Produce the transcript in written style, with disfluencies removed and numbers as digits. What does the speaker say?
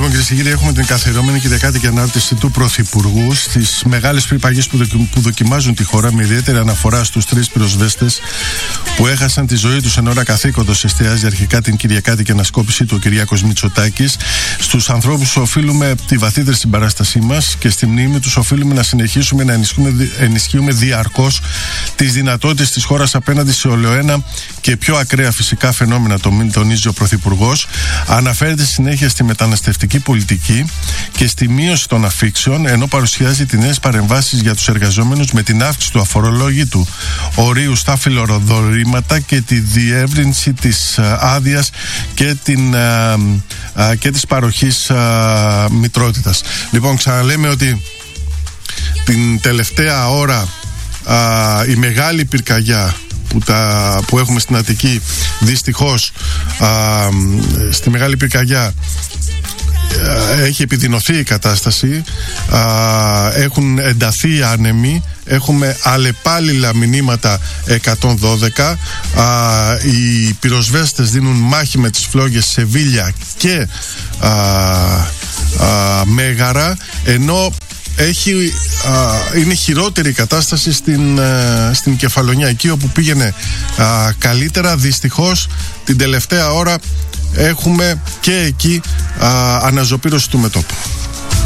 Λοιπόν, κυρίες και κύριοι, έχουμε την καθιερωμένη Κυριακάτικη ανάρτηση του Πρωθυπουργού στις μεγάλες πυρκαγιές που δοκιμάζουν τη χώρα, με ιδιαίτερη αναφορά στους 3 πυροσβέστες που έχασαν τη ζωή τους εν ώρα καθήκοντος. Εστιάζει αρχικά την Κυριακάτικη ανασκόπηση του ο Κυριάκος Μητσοτάκης. Στους ανθρώπους οφείλουμε τη βαθύτερη συμπαράστασή μας και στη μνήμη τους οφείλουμε να συνεχίσουμε να ενισχύουμε διαρκώς τις δυνατότητες της χώρας απέναντι σε ολοένα και πιο ακραία φυσικά φαινόμενα, τονίζει ο Πρωθυπουργός. Αναφέρεται συνέχεια στη μεταναστευτική πολιτική και στη μείωση των αφήξεων, ενώ παρουσιάζει τις νέες παρεμβάσεις για τους εργαζόμενους με την αύξηση του αφορολόγητου ορίου στα φιλοδορήματα και τη διεύρυνση της άδειας και της παροχής μητρότητας. Λοιπόν, ξαναλέμε ότι την τελευταία ώρα η μεγάλη πυρκαγιά που έχουμε στην Αττική, δυστυχώς στη μεγάλη πυρκαγιά έχει επιδεινωθεί η κατάσταση, έχουν ενταθεί οι άνεμοι, έχουμε αλλεπάλληλα μηνύματα 112, οι πυροσβέστες δίνουν μάχη με τις φλόγες Σεβίλια και Μέγαρα, ενώ είναι χειρότερη η κατάσταση στην Κεφαλονιά, εκεί όπου πήγαινε καλύτερα. Δυστυχώς την τελευταία ώρα έχουμε και εκεί αναζωπήρωση του μετώπου.